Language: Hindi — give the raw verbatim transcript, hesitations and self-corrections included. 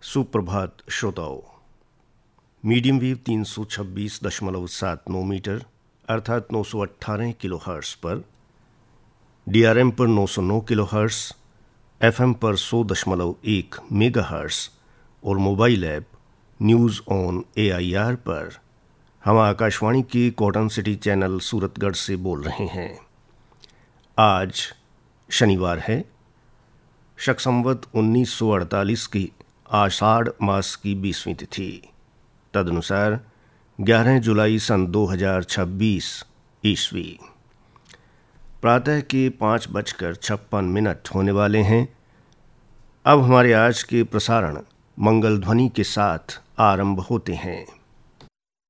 सुप्रभात श्रोताओं। मीडियम वेव तीन सौ छब्बीस दशमलव सात नौ मीटर अर्थात नौ सौ अट्ठारह किलो हर्ट्स पर, डीआरएम पर नौ सौ नौ किलो हर्ट्स, एफएम पर सौ दशमलव एक मेगा हर्ट्स और mobile app news on AIR पर हम आकाशवाणी के कॉटन सिटी चैनल सूरतगढ़ से बोल रहे हैं। आज शनिवार है, शक संवत उन्नीस सौ अड़तालीस की आषाढ़ मास की बीसवीं तिथि, तदनुसार ग्यारह जुलाई सन दो हजार छब्बीस ईस्वी। प्रातः के पाँच बजकर छप्पन मिनट होने वाले हैं। अब हमारे आज के प्रसारण मंगल ध्वनि के साथ आरंभ होते हैं।